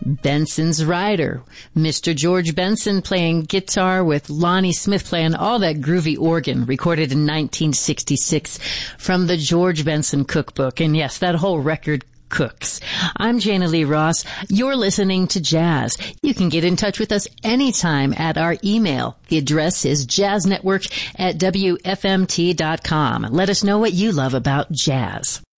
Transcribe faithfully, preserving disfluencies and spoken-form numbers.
Benson's Rider, Mister George Benson playing guitar with Lonnie Smith playing all that groovy organ, recorded in nineteen sixty-six from the George Benson Cookbook. And yes, that whole record cooks. I'm Jana Lee Ross. You're listening to Jazz. You can get in touch with us anytime at our email. The address is jazznetwork at W F M T dot com. Let us know what you love about jazz.